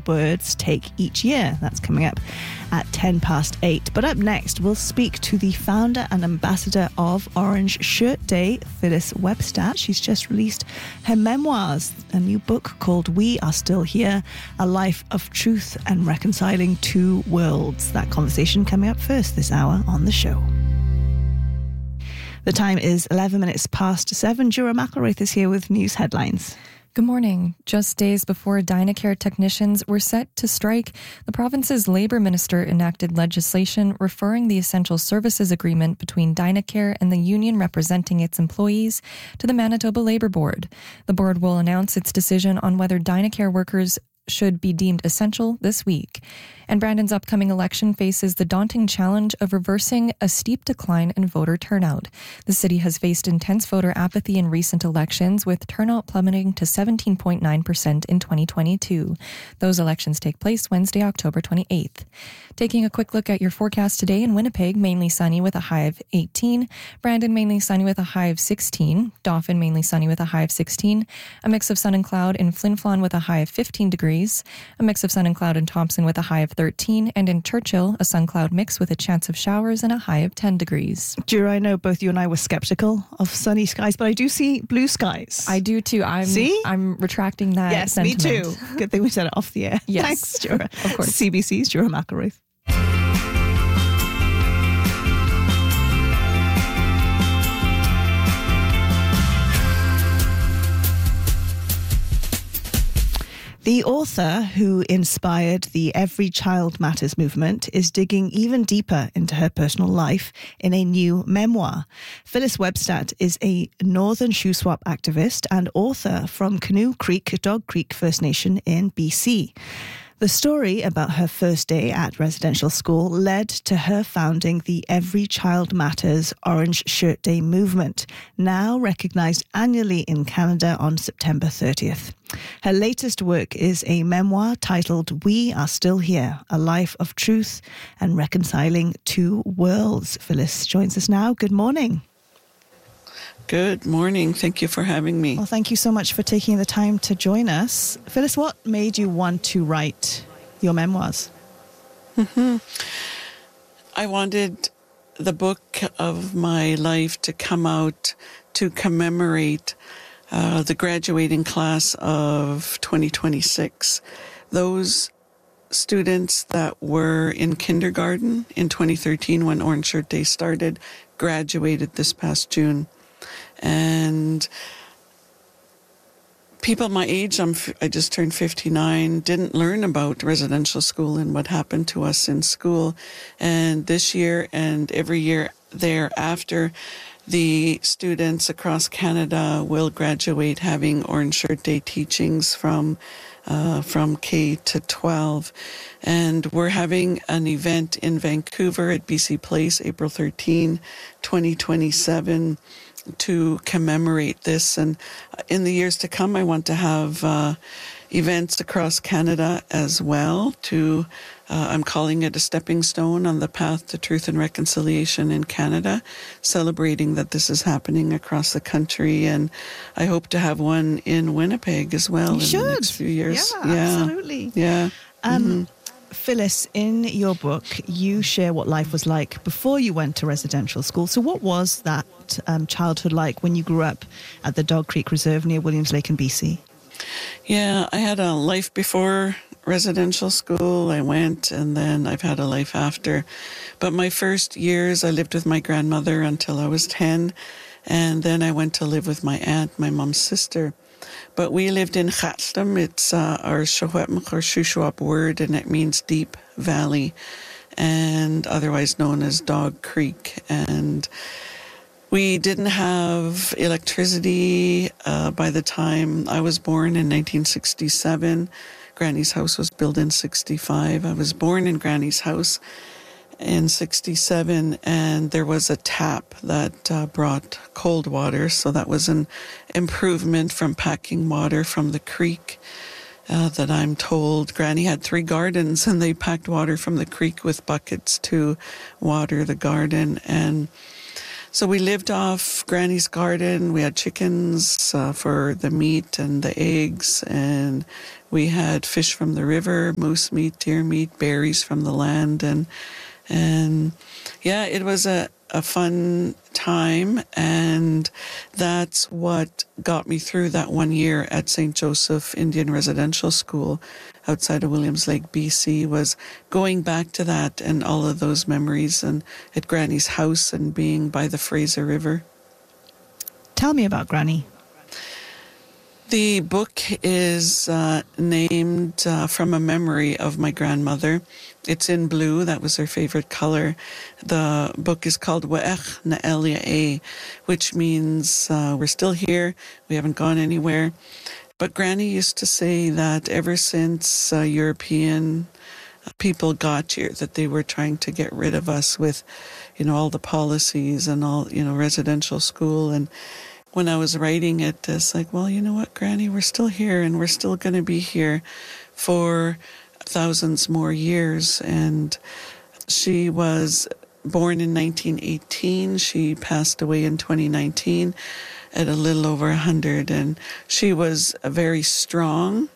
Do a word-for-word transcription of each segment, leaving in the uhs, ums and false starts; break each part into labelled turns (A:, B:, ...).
A: birds take each year. That's coming up at ten past eight. But up next, we'll speak to the founder and ambassador of Orange Shirt Day, Phyllis Webstadt. She's just released her memoirs, a new book called We Are Still Here, A Life of Truth and Reconciling Two Worlds. That conversation coming up first this hour on the show. The time is eleven minutes past seven. Jura McElraith is here with news headlines.
B: Good morning. Just days before Dynacare technicians were set to strike, the province's Labour Minister enacted legislation referring the Essential Services Agreement between Dynacare and the union representing its employees to the Manitoba Labour Board. The board will announce its decision on whether Dynacare workers should be deemed essential this week. And Brandon's upcoming election faces the daunting challenge of reversing a steep decline in voter turnout. The city has faced intense voter apathy in recent elections, with turnout plummeting to seventeen point nine percent in twenty twenty-two. Those elections take place Wednesday, October twenty-eighth. Taking a quick look at your forecast today in Winnipeg, mainly sunny with a high of eighteen. Brandon, mainly sunny with a high of sixteen. Dauphin, mainly sunny with a high of sixteen. A mix of sun and cloud in Flin Flon with a high of fifteen degrees. A mix of sun and cloud in Thompson with a high of thirteen, and in Churchill, a sun-cloud mix with a chance of showers and a high of ten degrees.
A: Jura, I know both you and I were sceptical of sunny skies, but I do see blue skies.
B: I do too. I'm,
A: see?
B: I'm retracting that
A: yes,
B: sentiment.
A: Me too. Good thing we said it off the air.
B: Yes.
A: Thanks, Jura.
B: Of course.
A: C B C's Jura McElraith. The author who inspired the Every Child Matters movement is digging even deeper into her personal life in a new memoir. Phyllis Webstadt is a Northern Shuswap activist and author from Canoe Creek, Dog Creek First Nation in B C. The story about her first day at residential school led to her founding the Every Child Matters Orange Shirt Day movement, now recognised annually in Canada on September thirtieth. Her latest work is a memoir titled We Are Still Here, A Life of Truth and Reconciling Two Worlds. Phyllis joins us now. Good morning.
C: Good morning. Thank you for having me.
A: Well, thank you so much for taking the time to join us. Phyllis, what made you want to write your memoirs?
C: Mm-hmm. I wanted the book of my life to come out to commemorate uh, the graduating class of twenty twenty-six. Those students that were in kindergarten in twenty thirteen when Orange Shirt Day started graduated this past June. And people my age, I'm, I just turned fifty-nine, didn't learn about residential school and what happened to us in school. And this year and every year thereafter, the students across Canada will graduate having Orange Shirt Day teachings from uh, from K to twelve. And we're having an event in Vancouver at B C Place, April thirteenth, twenty twenty-seven, to commemorate this. And in the years to come, I want to have uh, events across Canada as well to, uh, I'm calling it a stepping stone on the path to truth and reconciliation in Canada, celebrating that this is happening across the country. And I hope to have one in Winnipeg as well
A: You
C: in
A: should.
C: the next few years.
A: Yeah,
C: yeah.
A: absolutely.
C: Yeah.
A: Um,
C: mm-hmm.
A: Phyllis, in your book, you share what life was like before you went to residential school. So what was that um, childhood like when you grew up at the Dog Creek Reserve near Williams Lake in B C?
C: Yeah, I had a life before residential school. I went, and then I've had a life after. But my first years, I lived with my grandmother until I was ten. And then I went to live with my aunt, my mom's sister. But we lived in Chatham. It's uh, our Shawetmach or Shuswap word, and it means deep valley, and otherwise known as Dog Creek. And we didn't have electricity uh, by the time I was born in nineteen sixty-seven. Granny's house was built in sixty-five. I was born in Granny's house in sixty-seven, and there was a tap that uh, brought cold water, so that was an improvement from packing water from the creek uh, that I'm told. Granny had three gardens, and they packed water from the creek with buckets to water the garden. And So we lived off Granny's garden. We had chickens uh, for the meat and the eggs, and we had fish from the river, moose meat, deer meat, berries from the land, and and yeah, it was a, a fun time, and that's what got me through that one year at Saint Joseph Indian Residential School outside of Williams Lake, B C, was going back to that and all of those memories, and at Granny's house and being by the Fraser River.
A: Tell me about Granny.
C: The book is uh, named uh, from a memory of my grandmother. It's in blue. That was her favorite color. The book is called Wa'ech Na'elia A, which means uh, we're still here. We haven't gone anywhere. But Granny used to say that ever since uh, European people got here, that they were trying to get rid of us with, you know, all the policies and all, you know, residential school. And when I was writing it, it's like, well, you know what, Granny, we're still here, and we're still going to be here for thousands more years. And she was born in nineteen eighteen. She passed away in twenty nineteen at a little over one hundred. And she was very strong.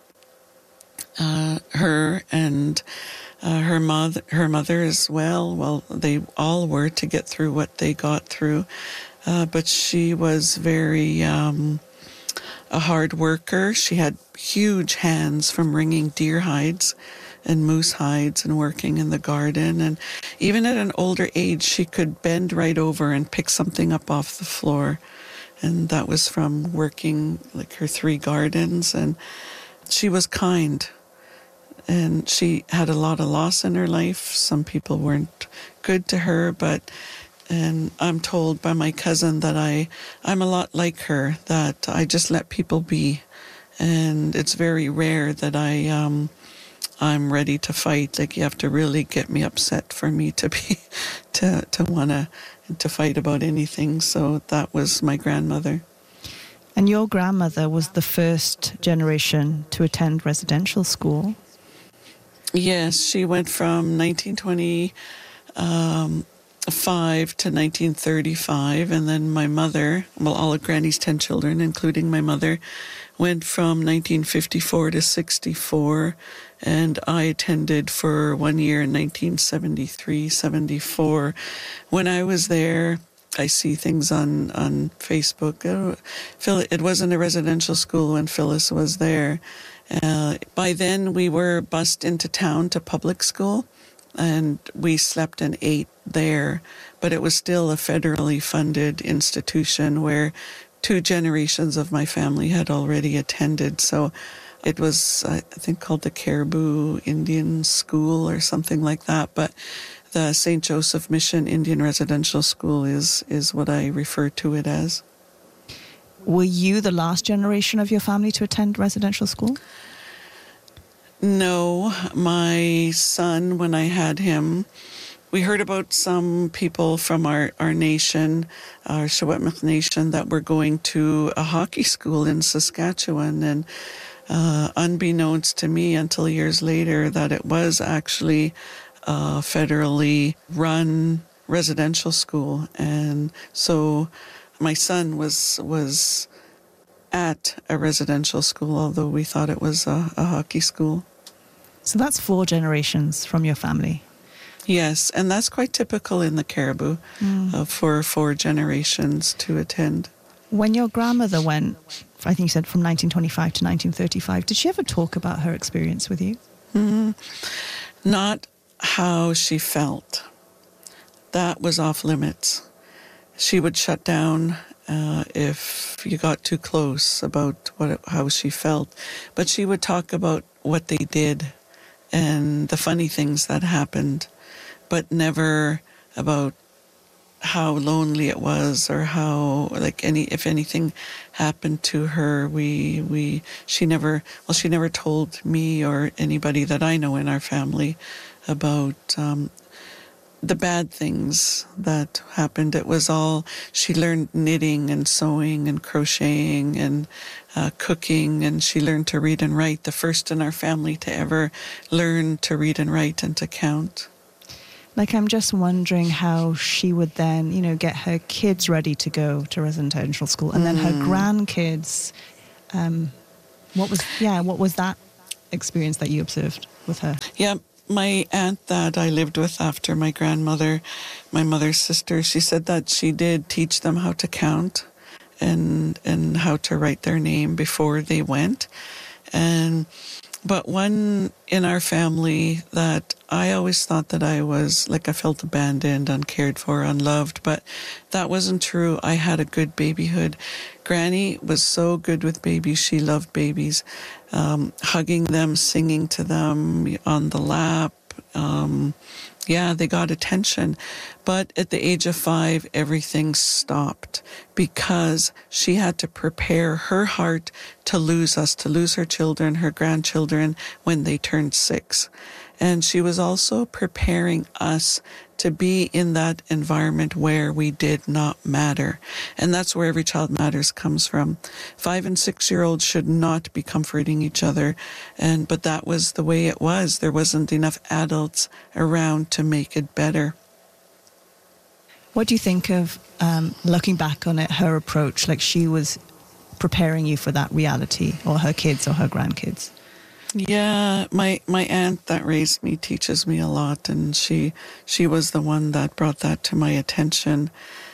C: Uh, her and uh, her mother, her mother as well. Well, they all were, to get through what they got through. Uh, but she was very um, a hard worker. She had huge hands from wringing deer hides and moose hides and working in the garden. And even at an older age, she could bend right over and pick something up off the floor. And that was from working like her three gardens. And she was kind. And she had a lot of loss in her life. Some people weren't good to her, but... And I'm told by my cousin that I, I'm a lot like her, that I just let people be. And it's very rare that I, um, I'm ready to fight. Like, you have to really get me upset for me to be, to, to want to, to fight about anything. So that was my grandmother.
A: And your grandmother was the first generation to attend residential school.
C: Yes, she went from nineteen twenty, um, five to nineteen thirty-five, and then my mother, well, all of Granny's ten children, including my mother, went from nineteen fifty-four to sixty-four, and I attended for one year in nineteen seventy-three, seventy-four. When I was there, I see things on, on Facebook. Oh, Phil, it wasn't a residential school when Phyllis was there. Uh, by then, we were bused into town to public school, and we slept and ate there, but it was still a federally funded institution where two generations of my family had already attended. So it was, I think, called the Caribou Indian School or something like that. But the Saint Joseph Mission Indian Residential School is, is what I refer to it as.
A: Were you the last generation of your family to attend residential school?
C: No, my son, when I had him, we heard about some people from our, our nation, our Secwepemc Nation, that were going to a hockey school in Saskatchewan. And uh, unbeknownst to me until years later, that it was actually a federally run residential school. And so my son was was at a residential school, although we thought it was a, a hockey school.
A: So that's four generations from your family.
C: Yes, and that's quite typical in the Caribou, mm. uh, for four generations to attend.
A: When your grandmother went, I think you said from nineteen twenty-five to nineteen thirty-five, did she ever talk about her experience with you?
C: Mm-hmm. Not how she felt. That was off limits. She would shut down uh, if you got too close about what how she felt. But she would talk about what they did and the funny things that happened, but never about how lonely it was or how, like, any if anything happened to her. We we she never well she never told me or anybody that I know in our family about um, the bad things that happened. It was all, she learned knitting and sewing and crocheting and uh, cooking, and she learned to read and write, the first in our family to ever learn to read and write and to count.
A: Like, I'm just wondering how she would then, you know, get her kids ready to go to residential school, and then her grandkids. Um, what was, yeah, what was that experience that you observed with her?
C: Yeah, my aunt that I lived with after my grandmother, my mother's sister, she said that she did teach them how to count and and how to write their name before they went. And but one in our family that I always thought that I was, like, I felt abandoned, uncared for, unloved, but that wasn't true. I had a good babyhood. Granny was so good with babies. She loved babies, um, hugging them, singing to them on the lap. Um, yeah, they got attention. But at the age of five, everything stopped because she had to prepare her heart to lose us, to lose her children, her grandchildren, when they turned six. And she was also preparing us to be in that environment where we did not matter. And that's where Every Child Matters comes from. Five and six-year-olds should not be comforting each other. And but that was the way it was. There wasn't enough adults around to make it better.
A: What do you think of, um, looking back on it, her approach? Like, she was preparing you for that reality, or her kids or her grandkids?
C: Yeah, my my aunt that raised me teaches me a lot, and she she was the one that brought that to my attention.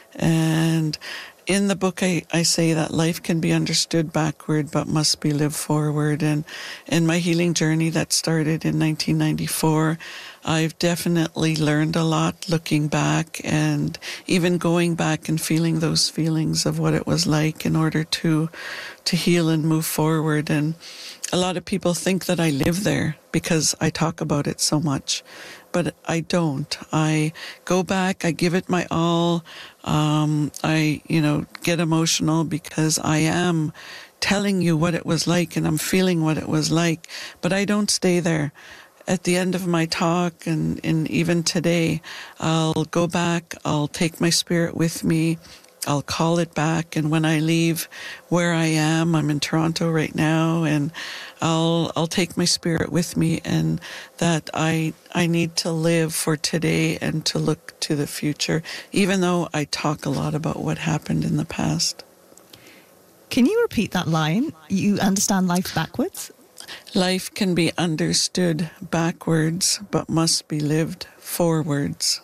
C: And in the book, I, I say that life can be understood backward but must be lived forward. And in my healing journey that started in nineteen ninety-four, I've definitely learned a lot looking back, and even going back and feeling those feelings of what it was like in order to to heal and move forward. And a lot of people think that I live there because I talk about it so much, but I don't. I go back, I give it my all. Um, I, you know, get emotional because I am telling you what it was like, and I'm feeling what it was like, but I don't stay there. At the end of my talk, and, and even today, I'll go back, I'll take my spirit with me, I'll call it back, and when I leave where I am, I'm in Toronto right now, and I'll I'll take my spirit with me, and that I I need to live for today and to look to the future, even though I talk a lot about what happened in the past.
A: Can you repeat that line? You understand life backwards?
C: Life can be understood backwards, but must be lived forwards.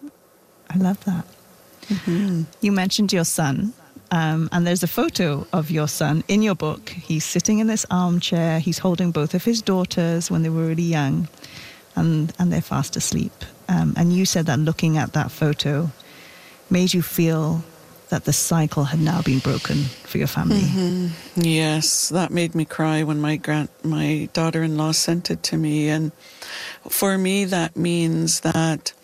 A: I love that. Mm-hmm. You mentioned your son, um, and there's a photo of your son in your book. He's sitting in this armchair. He's holding both of his daughters when they were really young, and, and they're fast asleep. Um, and you said that looking at that photo made you feel that the cycle had now been broken for your family.
C: Mm-hmm. Yes, that made me cry when my grand, my daughter-in-law sent it to me. And for me, that means that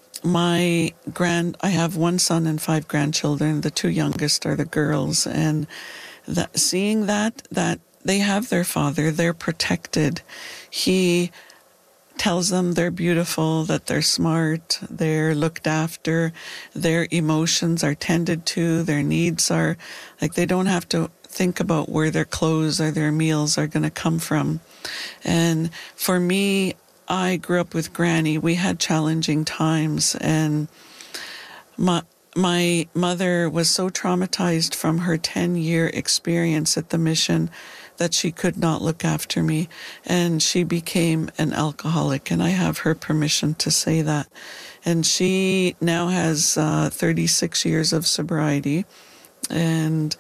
C: my grand, I have one son and five grandchildren. The two youngest are the girls. And that, seeing that, that they have their father, they're protected. He tells them they're beautiful, that they're smart, they're looked after, their emotions are tended to, their needs are, like, they don't have to think about where their clothes or their meals are going to come from. And for me, I grew up with Granny. We had challenging times, and my my mother was so traumatized from her ten-year experience at the mission that she could not look after me, and she became an alcoholic, and I have her permission to say that. And she now has uh, thirty-six years of sobriety, and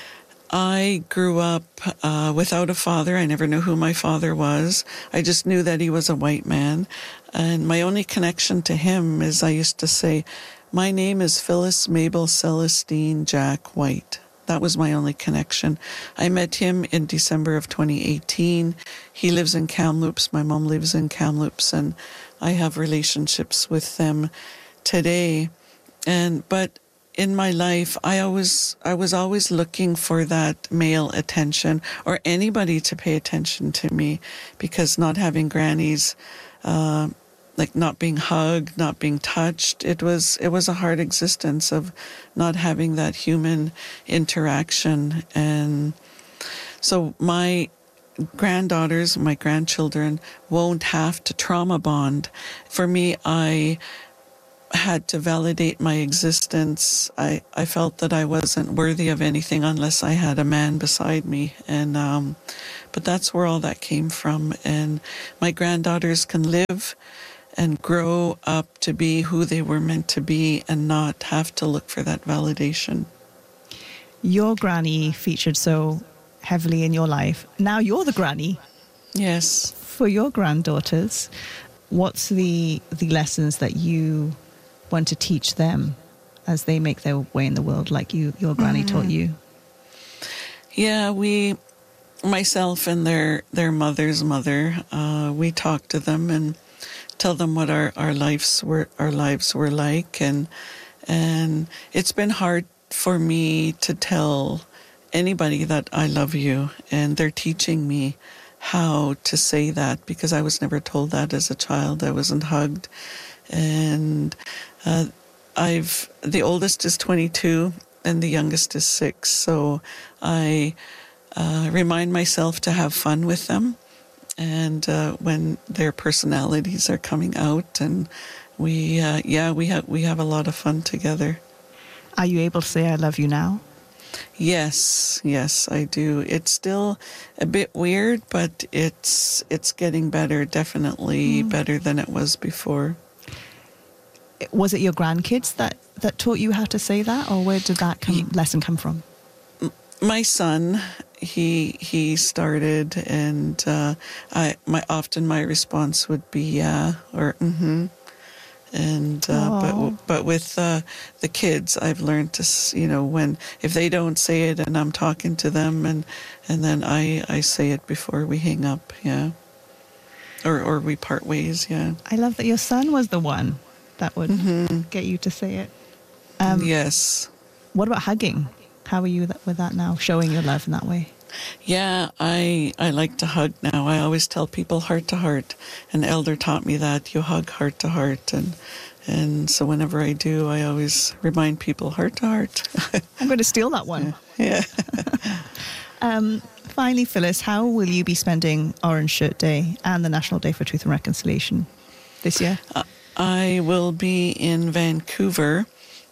C: I grew up uh, without a father. I never knew who my father was. I just knew that he was a white man, and my only connection to him is I used to say, my name is Phyllis Mabel Celestine Jack White. That was my only connection. I met him in December of twenty eighteen. He lives in Kamloops. My mom lives in Kamloops, and I have relationships with them today. And but in my life, I always I was always looking for that male attention, or anybody to pay attention to me, because not having grannies, uh, like not being hugged, not being touched, it was it was a hard existence of not having that human interaction. And so my granddaughters, my grandchildren won't have to trauma bond. For me, I had to validate my existence. I, I felt that I wasn't worthy of anything unless I had a man beside me. And um, but that's where all that came from. And my granddaughters can live and grow up to be who they were meant to be and not have to look for that validation.
A: Your granny featured so heavily in your life. Now you're the granny.
C: Yes.
A: For your granddaughters, what's the the lessons that you want to teach them as they make their way in the world, like you, your granny mm. taught you?
C: Yeah, we, myself and their their mother's mother, uh, we talk to them and tell them what our, our lives were our lives were like, and and it's been hard for me to tell anybody that I love you, and they're teaching me how to say that, because I was never told that as a child. I wasn't hugged. And uh, I've the oldest is twenty-two and the youngest is six, so I uh, remind myself to have fun with them, and uh, when their personalities are coming out, and we uh, yeah we have we have a lot of fun together.
A: Are you able to say I love you now?
C: Yes, yes, I do. It's still a bit weird, but it's it's getting better, definitely mm. better than it was before.
A: Was it your grandkids that, that taught you how to say that, or where did that come, he, lesson come from?
C: My son, he he started, and uh, I my often my response would be yeah or mm-hmm. And uh, but but with uh, the kids, I've learned to, you know, when if they don't say it and I'm talking to them, and and then I, I say it before we hang up, yeah, or or we part ways, yeah.
A: I love that your son was the one that would mm-hmm. get you to say it.
C: Um, yes.
A: What about hugging? How are you with that now? Showing your love in that way?
C: Yeah, I I like to hug now. I always tell people heart to heart. An elder taught me that you hug heart to heart, and and so whenever I do, I always remind people heart to heart.
A: I'm going to steal that one.
C: Yeah.
A: um, finally, Phyllis, how will you be spending Orange Shirt Day and the National Day for Truth and Reconciliation this year?
C: Uh, I will be in Vancouver.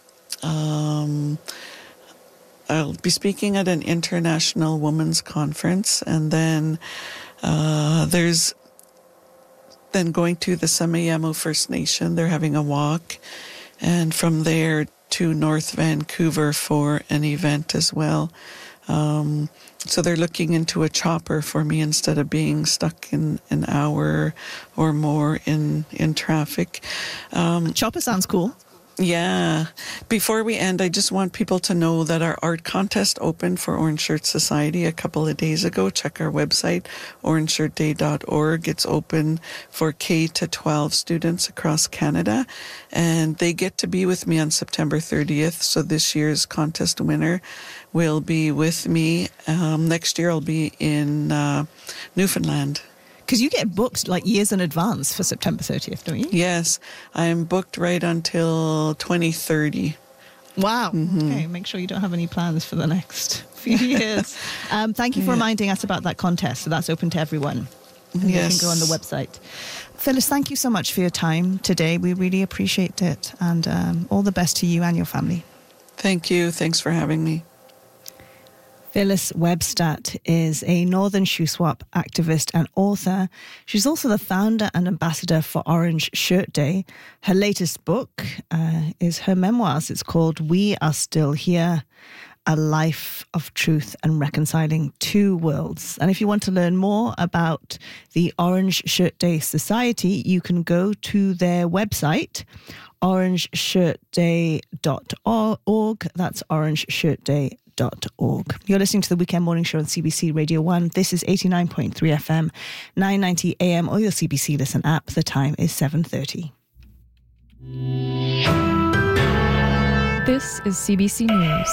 C: Um. I'll be speaking at an international women's conference, and then uh, there's then going to the Samayamo First Nation. They're having a walk, and from there to North Vancouver for an event as well. Um, so they're looking into a chopper for me instead of being stuck in an hour or more in, in traffic. Um,
A: chopper sounds cool.
C: Yeah. Before we end, I just want people to know that our art contest opened for Orange Shirt Society a couple of days ago. Check our website, orange shirt day dot org. It's open for K to twelve students across Canada, and they get to be with me on September thirtieth. So this year's contest winner will be with me. Um, next year I'll be in uh, Newfoundland.
A: Because you get booked like years in advance for September thirtieth, don't you?
C: Yes, I'm booked right until twenty thirty.
A: Wow. Mm-hmm. Okay, make sure you don't have any plans for the next few years. um, thank you for yeah. reminding us about that contest. So that's open to everyone. And yes. You can go on the website. Phyllis, thank you so much for your time today. We really appreciate it. And um, all the best to you and your family.
C: Thank you. Thanks for having me.
A: Phyllis Webstadt is a Northern Shuswap activist and author. She's also the founder and ambassador for Orange Shirt Day. Her latest book uh, is her memoirs. It's called We Are Still Here, A Life of Truth and Reconciling Two Worlds. And if you want to learn more about the Orange Shirt Day Society, you can go to their website, orange shirt day dot org. That's orange shirt day dot org. You're listening to the Weekend Morning Show on C B C Radio one. This is eighty-nine point three F M, nine ninety A M, or your C B C Listen app. The time is seven thirty.
B: This is C B C News.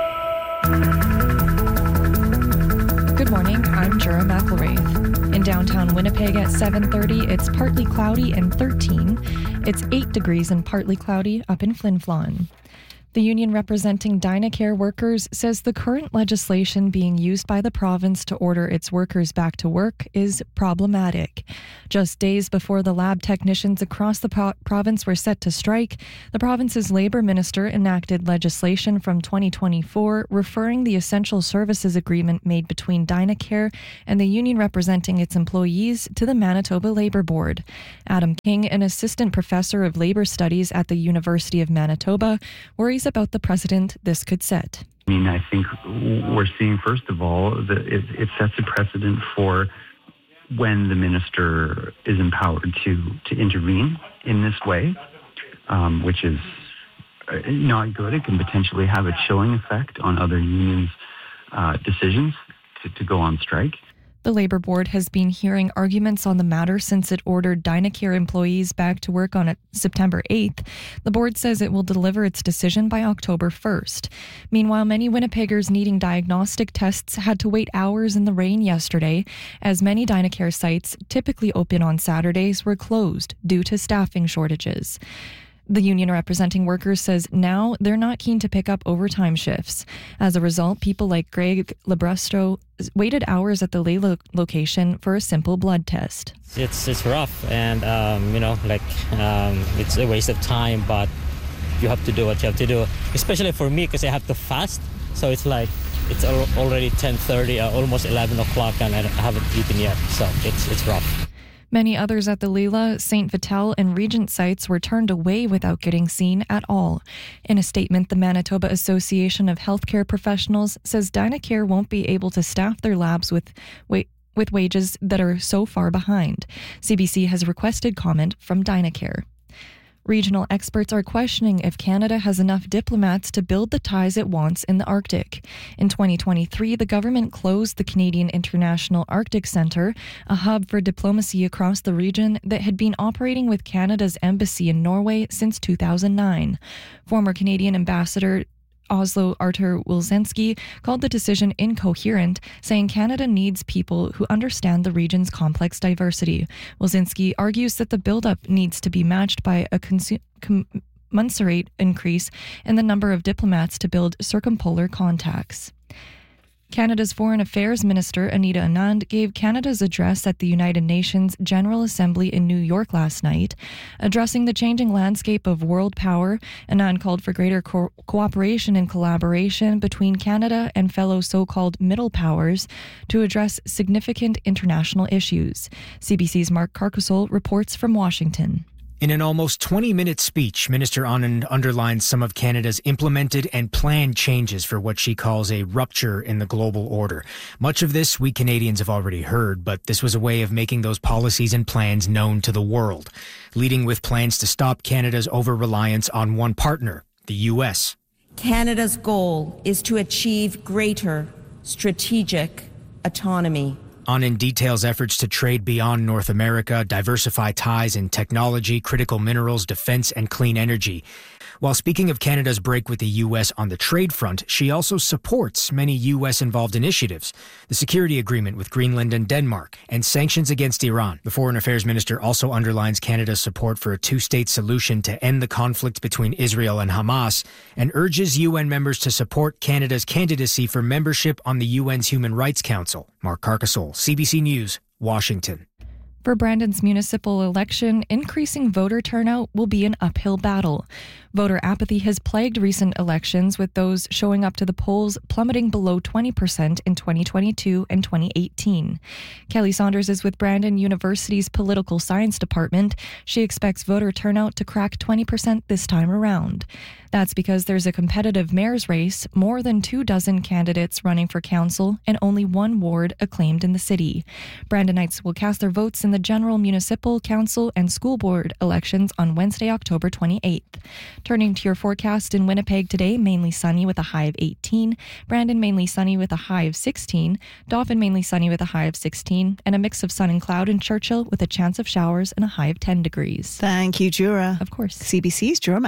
B: Good morning, I'm Jura McElraith. In downtown Winnipeg at seven thirty, it's partly cloudy and thirteen. It's eight degrees and partly cloudy up in Flin Flon. The union representing Dynacare workers says the current legislation being used by the province to order its workers back to work is problematic. Just days before the lab technicians across the pro- province were set to strike, the province's labour minister enacted legislation from twenty twenty-four referring the essential services agreement made between Dynacare and the union representing its employees to the Manitoba Labour Board. Adam King, an assistant professor of labour studies at the University of Manitoba, worries about the precedent this could set.
D: I mean, I think we're seeing, first of all, that it, it sets a precedent for when the minister is empowered to, to intervene in this way, um, which is not good. It can potentially have a chilling effect on other unions' uh, decisions to, to go on strike.
B: The Labour Board has been hearing arguments on the matter since it ordered Dynacare employees back to work on September eighth. The board says it will deliver its decision by October first. Meanwhile, many Winnipeggers needing diagnostic tests had to wait hours in the rain yesterday, as many Dynacare sites, typically open on Saturdays, were closed due to staffing shortages. The union representing workers says now they're not keen to pick up overtime shifts. As a result, people like Greg Lebresto waited hours at the Lay lo- location for a simple blood test.
E: It's it's rough and, um, you know, like um, it's a waste of time, but you have to do what you have to do, especially for me because I have to fast. So it's like it's al- already ten thirty, uh, almost eleven o'clock, and I haven't eaten yet. So it's it's rough.
B: Many others at the Leila, Saint Vital, and Regent sites were turned away without getting seen at all. In a statement, the Manitoba Association of Healthcare Professionals says Dynacare won't be able to staff their labs with wa- with wages that are so far behind. C B C has requested comment from Dynacare. Regional experts are questioning if Canada has enough diplomats to build the ties it wants in the Arctic. In twenty twenty-three, the government closed the Canadian International Arctic Centre, a hub for diplomacy across the region that had been operating with Canada's embassy in Norway since two thousand nine. Former Canadian Ambassador Oslo Artur Wilczynski called the decision incoherent, saying Canada needs people who understand the region's complex diversity. Wilczynski argues that the buildup needs to be matched by a consu- com- commensurate increase in the number of diplomats to build circumpolar contacts. Canada's Foreign Affairs Minister Anita Anand gave Canada's address at the United Nations General Assembly in New York last night. Addressing the changing landscape of world power, Anand called for greater co- cooperation and collaboration between Canada and fellow so-called middle powers to address significant international issues. C B C's Mark Carcasole reports from Washington.
F: In an almost twenty-minute speech, Minister Anand underlined some of Canada's implemented and planned changes for what she calls a rupture in the global order. Much of this we Canadians have already heard, but this was a way of making those policies and plans known to the world, leading with plans to stop Canada's over-reliance on one partner, the U S.
G: Canada's goal is to achieve greater strategic autonomy.
F: Anand details efforts to trade beyond North America, diversify ties in technology, critical minerals, defense, and clean energy. While speaking of Canada's break with the U S on the trade front, she also supports many U S-involved initiatives, the security agreement with Greenland and Denmark, and sanctions against Iran. The Foreign Affairs Minister also underlines Canada's support for a two-state solution to end the conflict between Israel and Hamas, and urges U N members to support Canada's candidacy for membership on the U N's Human Rights Council. Mark Carcasole, C B C News, Washington.
B: For Brandon's municipal election, increasing voter turnout will be an uphill battle. Voter apathy has plagued recent elections, with those showing up to the polls plummeting below twenty percent in twenty twenty-two and twenty eighteen. Kelly Saunders is with Brandon University's Political Science Department. She expects voter turnout to crack twenty percent this time around. That's because there's a competitive mayor's race, more than two dozen candidates running for council, and only one ward acclaimed in the city. Brandonites will cast their votes in the general municipal, council, and school board elections on Wednesday, October twenty-eighth. Turning to your forecast in Winnipeg today, mainly sunny with a high of eighteen, Brandon mainly sunny with a high of sixteen, Dauphin mainly sunny with a high of sixteen, and a mix of sun and cloud in Churchill with a chance of showers and a high of ten degrees.
A: Thank you, Jura.
B: Of course.
A: C B C's Jura